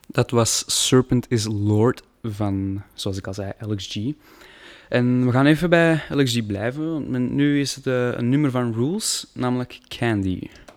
Dat was Serpent is Lord van, zoals ik al zei, LXG. En we gaan even bij LXG blijven, want nu is het een nummer van Rules, namelijk Candy.